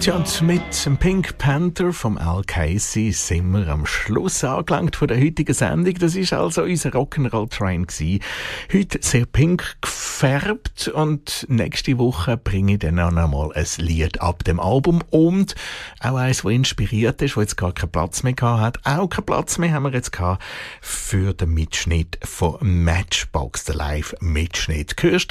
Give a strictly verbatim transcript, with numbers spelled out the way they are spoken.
Tja, und mit dem Pink Panther vom Al Casey sind wir am Schluss angelangt von der heutigen Sendung. Das ist also unser Rock'n'Roll-Train gewesen. Heute sehr pink gefärbt und nächste Woche bringe ich dann noch einmal ein Lied ab dem Album und auch eins, das inspiriert ist, das jetzt gar keinen Platz mehr gehabt hat. Auch keinen Platz mehr haben wir jetzt gehabt für den Mitschnitt von Matchbox, der Live-Mitschnitt. Hörst